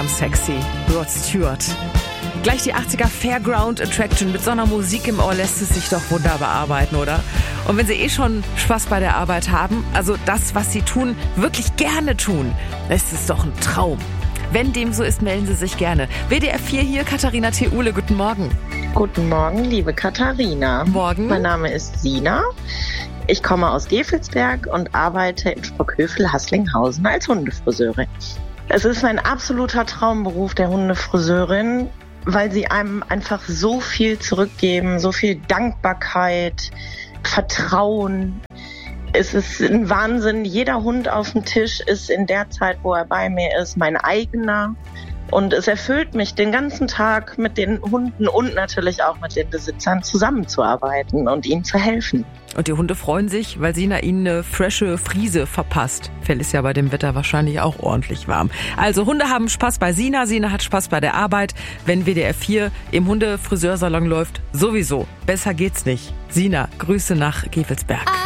am sexy. Rod Stewart. Gleich die 80er Fairground Attraction. Mit so einer Musik im Ohr lässt es sich doch wunderbar arbeiten, oder? Und wenn Sie schon Spaß bei der Arbeit haben, also das, was Sie tun, wirklich gerne tun, ist es doch ein Traum. Wenn dem so ist, melden Sie sich gerne. WDR 4 hier, Katharina Theule, guten Morgen. Guten Morgen, liebe Katharina. Morgen. Mein Name ist Sina. Ich komme aus Gevelsberg und arbeite in Sprockhövel-Hasslinghausen als Hundefriseurin. Es ist mein absoluter Traumberuf der Hundefriseurin, weil sie einem einfach so viel zurückgeben, so viel Dankbarkeit, Vertrauen. Es ist ein Wahnsinn. Jeder Hund auf dem Tisch ist in der Zeit, wo er bei mir ist, mein eigener. Und es erfüllt mich, den ganzen Tag mit den Hunden und natürlich auch mit den Besitzern zusammenzuarbeiten und ihnen zu helfen. Und die Hunde freuen sich, weil Sina ihnen eine frische Friese verpasst. Fell ist ja bei dem Wetter wahrscheinlich auch ordentlich warm. Also Hunde haben Spaß bei Sina, Sina hat Spaß bei der Arbeit. Wenn WDR 4 im Hundefriseursalon läuft, sowieso. Besser geht's nicht. Sina, Grüße nach Gevelsberg.